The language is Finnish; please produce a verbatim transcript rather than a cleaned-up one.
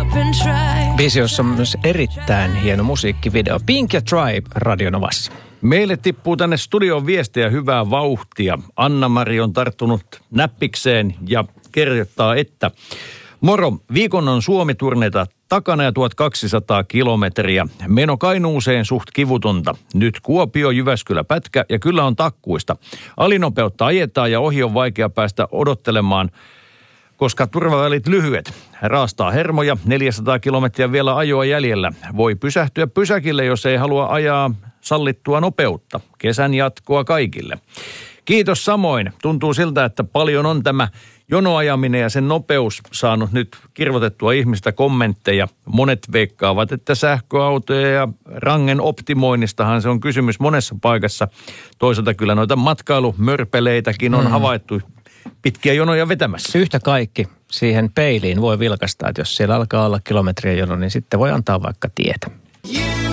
Biisi, jossa on myös erittäin hieno musiikkivideo. Pink ja Tribe Radio Novassa. Meille tippuu tänne studioon viestejä hyvää vauhtia. Anna-Mari on tarttunut näppikseen ja kirjoittaa, että moro, viikon on Suomi-turneita takana ja tuhatkaksisataa kilometriä. Meno Kainuuseen suht kivutonta. Nyt Kuopio, Jyväskylä pätkä ja kyllä on takkuista. Alinopeutta ajetaan ja ohi on vaikea päästä odottelemaan, koska turvavälit lyhyet. Raastaa hermoja, neljäsataa kilometriä vielä ajoa jäljellä. Voi pysähtyä pysäkille, jos ei halua ajaa sallittua nopeutta. Kesän jatkoa kaikille. Kiitos samoin. Tuntuu siltä, että paljon on tämä jonoajaminen ja sen nopeus saanut nyt kirvoitettua ihmistä kommentteja. Monet veikkaavat, että sähköautoja ja rangen optimoinnistahan se on kysymys monessa paikassa. Toisaalta kyllä noita matkailumörpeleitäkin on mm. havaittu pitkiä jonoja vetämässä. Yhtä kaikki siihen peiliin voi vilkaista, että jos siellä alkaa olla kilometriä jono, niin sitten voi antaa vaikka tietä.